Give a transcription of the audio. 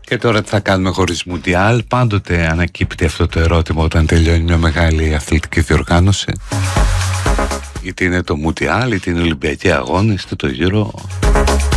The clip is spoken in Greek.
Και τώρα τι θα κάνουμε χωρίς Μουντιάλ? Πάντοτε ανακύπτει αυτό το ερώτημα όταν τελειώνει μια μεγάλη αθλητική διοργάνωση. Είτε είναι το Μουντιάλ, είτε είναι Ολυμπιακοί αγώνες, είτε το Euro.